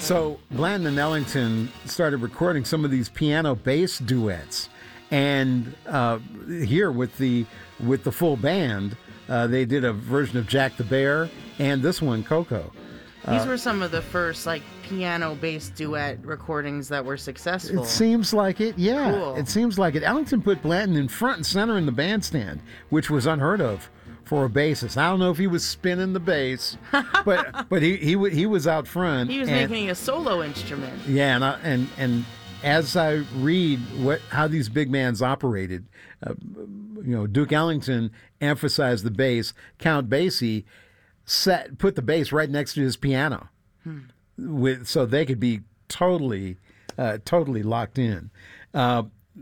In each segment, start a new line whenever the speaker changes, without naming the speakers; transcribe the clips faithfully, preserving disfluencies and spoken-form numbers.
So Blanton and Ellington started recording some of these piano bass duets, and uh, here with the with the full band, uh, they did a version of Jack the Bear and this one, Coco.
These were some of the first like piano-based duet recordings that were successful.
It seems like it, yeah.
Cool.
It seems like it. Ellington put Blanton in front and center in the bandstand, which was unheard of for a bassist. I don't know if he was spinning the bass, but but he he w- he was out front.
He was
and,
making a solo instrument.
Yeah, and I, and and as I read what how these big bands operated, uh, you know, Duke Ellington emphasized the bass. Count Basie set put the bass right next to his piano, hmm. with so they could be totally uh, totally locked in. Uh,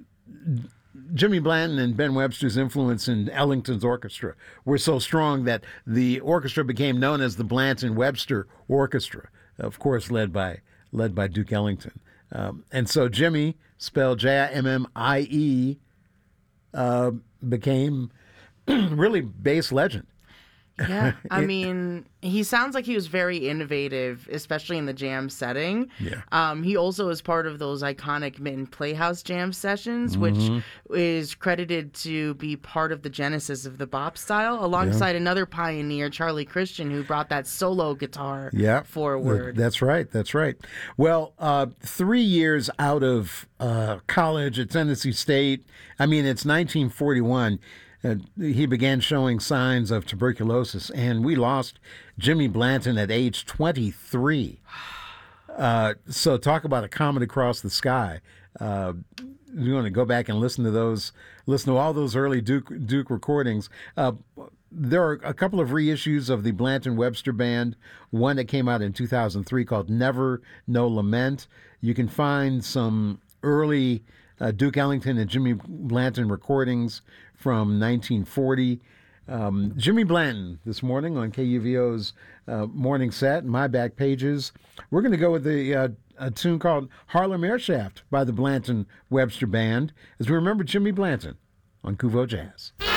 Jimmy Blanton and Ben Webster's influence in Ellington's orchestra were so strong that the orchestra became known as the Blanton-Webster Orchestra, of course, led by led by Duke Ellington. Um, and so Jimmy, spelled J I M M I E, uh, became really bass legend.
Yeah, I mean, he sounds like he was very innovative, especially in the jam setting.
Yeah.
Um, he also is part of those iconic Mitten Playhouse jam sessions, which mm-hmm. is credited to be part of the genesis of the bop style, alongside yeah. another pioneer, Charlie Christian, who brought that solo guitar
yeah,
forward.
That's right. That's right. Well, uh, three years out of uh, college at Tennessee State, I mean, it's nineteen forty-one. Uh, he began showing signs of tuberculosis, and we lost Jimmy Blanton at age twenty-three. Uh, so talk about a comet across the sky. Uh, you want to go back and listen to those, listen to all those early Duke Duke recordings. Uh, there are a couple of reissues of the Blanton-Webster Band, one that came out in two thousand three called Never No Lament. You can find some early uh, Duke Ellington and Jimmy Blanton recordings from nineteen forty. Um, Jimmy Blanton this morning on K U V O's uh, Morning Set, My Back Pages. We're going to go with the, uh, a tune called Harlem Airshaft by the Blanton-Webster Band as we remember Jimmy Blanton on Kuvo Jazz.